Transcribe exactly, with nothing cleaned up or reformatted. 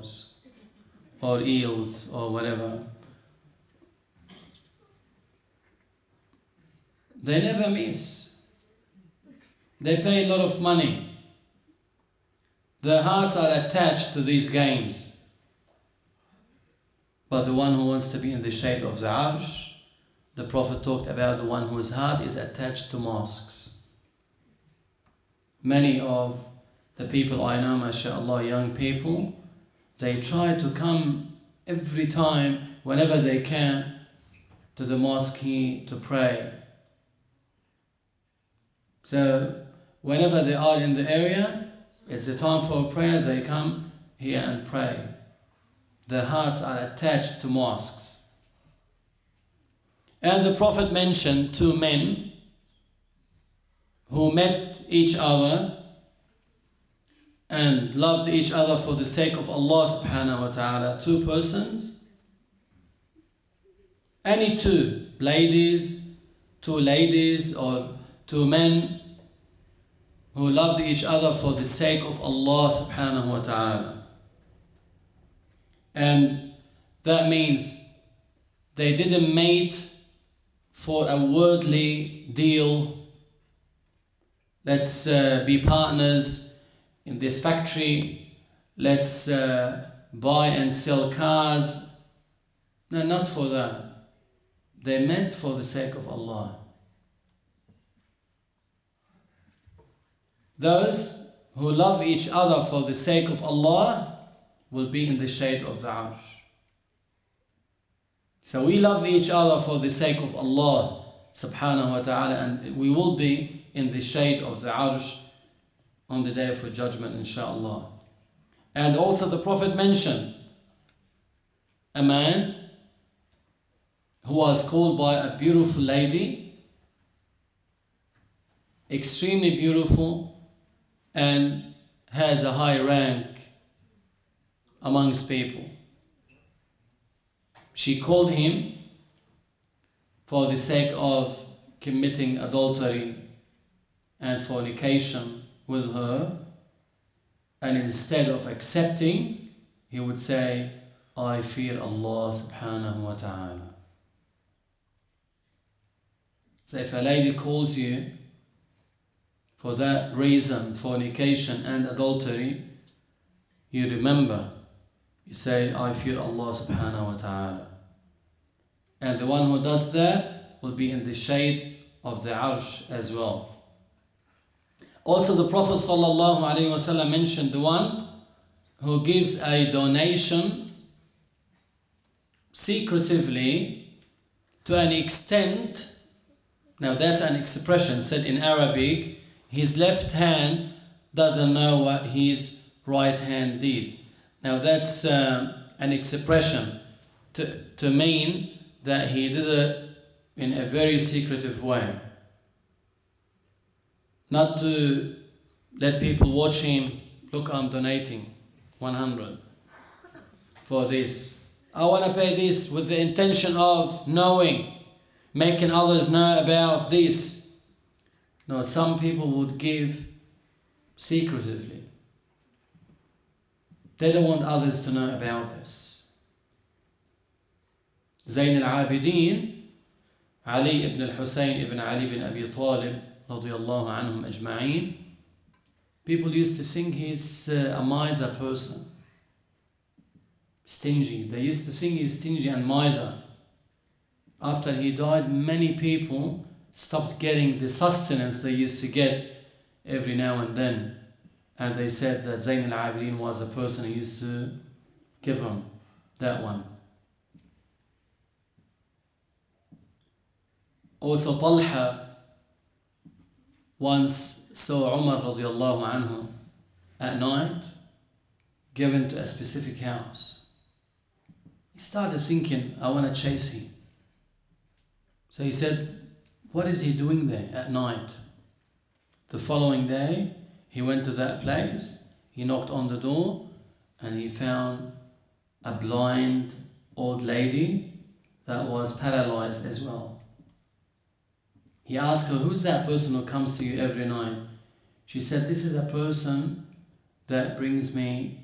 frogs or eels or whatever. They never miss. They pay a lot of money. Their hearts are attached to these games. But the one who wants to be in the shade of the Arsh, the Prophet talked about the one whose heart is attached to mosques. Many of the people I know, mashallah, young people, they try to come every time, whenever they can, to the mosque to pray. So, whenever they are in the area, it's the time for prayer, they come here and pray. Their hearts are attached to mosques. And the Prophet mentioned two men who met each other and loved each other for the sake of Allah subhanahu wa ta'ala. Two persons, any two ladies, two ladies or two men who loved each other for the sake of Allah subhanahu wa ta'ala. And that means they didn't mate for a worldly deal. Let's uh, be partners in this factory. Let's uh, buy and sell cars. No, not for that. They met for the sake of Allah. Those who love each other for the sake of Allah will be in the shade of the Arsh. So we love each other for the sake of Allah subhanahu wa ta'ala, and we will be in the shade of the Arsh on the day of judgment, inshallah. And also the Prophet mentioned a man who was called by a beautiful lady, extremely beautiful, and has a high rank amongst people. She called him for the sake of committing adultery and fornication with her, and instead of accepting, he would say, I fear Allah subhanahu wa ta'ala. So if a lady calls you for that reason, fornication and adultery, you remember, you say, I fear Allah subhanahu wa ta'ala. And the one who does that will be in the shade of the Arsh as well. Also the Prophet sallallahu alaihi wasallam mentioned the one who gives a donation secretively to an extent. Now that's an expression said in Arabic. His left hand doesn't know what his right hand did. Now that's uh, an expression to, to mean that he did it in a very secretive way. Not to let people watch him, look, I'm donating one hundred for this. I want to pay this with the intention of knowing, making others know about this. No, some people would give secretively. They don't want others to know about this. Zayn al-Abidin, Ali ibn al-Husayn ibn Ali ibn Abi Talib, radiyallahu anhum ajma'een, people used to think he's uh, a miser person. Stingy. They used to think he's stingy and miser. After he died, many people stopped getting the sustenance they used to get every now and then. And they said that Zayn al-Abidin was a person who used to give them that one. Also Talha once saw Umar radiallahu anhu at night given to a specific house. He started thinking, I want to chase him. So he said, what is he doing there at night? The following day, he went to that place, he knocked on the door, and he found a blind old lady that was paralyzed as well. He asked her, who's that person who comes to you every night? She said, this is a person that brings me